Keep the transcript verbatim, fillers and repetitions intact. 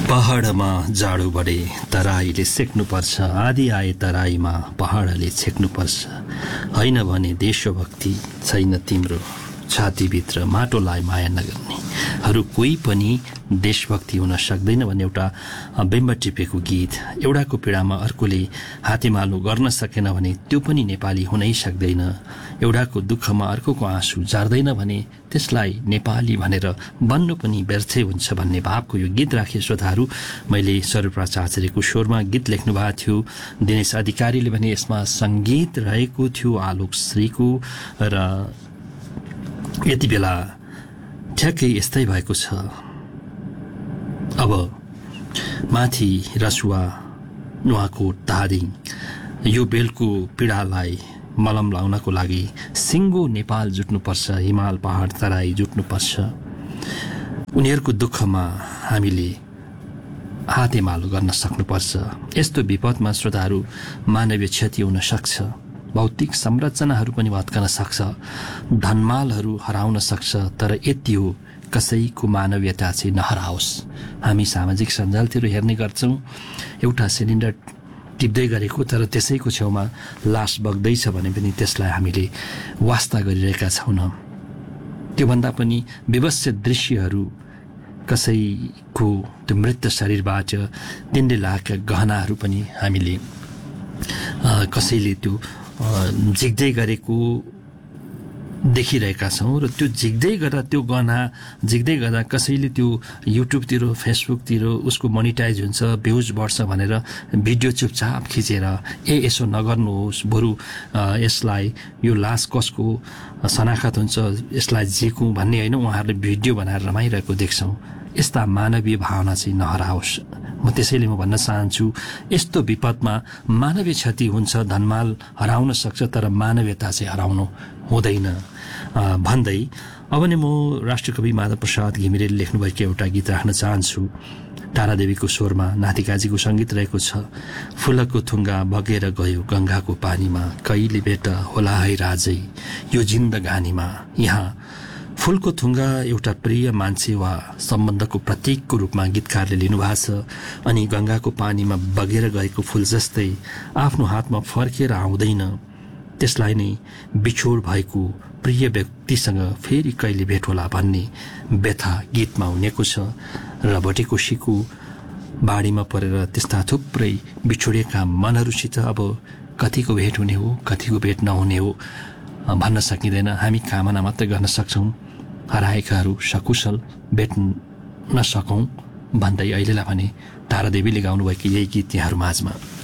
पहाडमा जाडो बढे तराईले सेक्नुपर्छ, आधी आए तराईमा पहाडले छेक्नुपर्छ। होइन भने देशभक्ति छैन तिम्रो छातीभित्र, माटोलाई माया नगर्नेहरू कोही पनि देशभक्ति हुन सक्दैन भन्ने एउटा बिम्ब टिपेको गीत। एउटाको पीडामा अर्कोले हातेमालो गर्न सकेन भने त्यो पनि नेपाली हुनै सक्दैन। एउटाको दुःखमा अर्कोको आँसु जार्दैन भने त्यसलाई नेपाली भनेर बन्नु पनि व्यर्थै हुन्छ भन्ने भावको यो गीत राखे। श्रोताहरू, मैले स्वरूपराज आचार्यको स्वरमा गीत लेख्नु भएको थियो। दिनेश अधिकारीले भने यसमा सङ्गीत रहेको थियो आलोक श्रीको, र यति बेला ठ्याक्कै यस्तै भएको छ। अब माथि रसुवा, नुवाकोट, धादिङ यो बेलको पीडालाई मलम लाउनको लागि सिङ्गो नेपाल जुट्नुपर्छ, हिमाल पहाड तराई जुट्नुपर्छ। उनीहरूको दुःखमा हामीले हातेमालो गर्न सक्नुपर्छ। यस्तो विपदमा श्रोताहरू मानवीय क्षति हुन सक्छ, भौतिक संरचनाहरू पनि भत्कन सक्छ, धनमालहरू हराउन सक्छ, तर यति हो कसैको मानवीयता चाहिँ नहराओस्। हामी सामाजिक सञ्जालतिर हेर्ने गर्छौँ एउटा सिलिन्डर टिप्दै गरेको, तर त्यसैको छेउमा लास बग्दैछ भने पनि त्यसलाई हामीले वास्ता गरिरहेका छैनौँ। त्योभन्दा पनि विवश दृश्यहरू, कसैको त्यो मृत शरीरबाट तिनले लागेका गहनाहरू पनि हामीले कसैले त्यो झिक्दै गरेको देखिरहेका छौँ। र त्यो झिक्दै गर्दा त्यो गहना झिक्दै गर्दा कसैले त्यो युट्युबतिर फेसबुकतिर उसको मोनिटाइज हुन्छ, भ्युज बढ्छ भनेर भिडियो चुपचाप खिचेर ए यसो नगर्नुहोस्, बरु यसलाई यो लास कसको शनाखत हुन्छ यसलाई झिकौँ भन्ने होइन, उहाँहरूले भिडियो बनाएर रमाइरहेको देख्छौँ। यस्ता मानवीय भावना चाहिँ नहराओस्। म त्यसैले म भन्न चाहन्छु यस्तो विपदमा मानवीय क्षति हुन्छ, धनमाल हराउन सक्छ, तर मानवीयता चाहिँ हराउनु हुँदैन भन्दै अब नै म राष्ट्रकवि माधव प्रसाद घिमिरेले लेख्नुभएको एउटा गीत राख्न चाहन्छु। तारादेवीको स्वरमा नातिकाजीको सङ्गीत रहेको छ। फुलको थुङ्गा बगेर गयो गङ्गाको पानीमा, कहिले भेट होला है राजै यो जिन्दगानीमा। यहाँ फुलको थुङ्गा एउटा प्रिय मान्छे वा सम्बन्धको प्रतीकको रूपमा गीतकारले लिनुभएको छ, अनि गङ्गाको पानीमा बगेर गएको फुल जस्तै आफ्नो हातमा फर्केर आउँदैन, त्यसलाई नै बिछोड भएको प्रिय व्यक्तिसँग फेरि कहिले भेट होला भन्ने व्यथा गीतमा उनेको छ। र भटेकोसीको बाढीमा परेर त्यस्ता थुप्रै बिछोडिएका मनहरूसित अब कतिको भेट हुने हो, कतिको भेट नहुने हो भन्न सकिँदैन। हामी कामना मात्रै गर्न सक्छौँ हराएकाहरू सकुशल भेट्न सकौँ भन्दै अहिलेलाई भने तारादेवीले गाउनुभएको यही गीत यहाँहरू माझमा।